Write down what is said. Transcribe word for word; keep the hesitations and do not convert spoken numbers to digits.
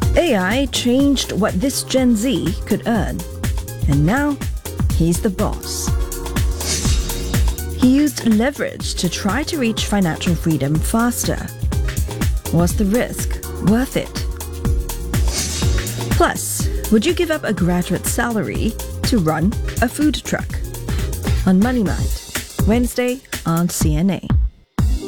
A I changed what this Gen Z could earn, and now he's the boss. He used leverage to try to reach financial freedom faster. Was the risk worth it? Plus, would you give up a graduate salary to run a food truck? On Money Mind, Wednesday on C N A.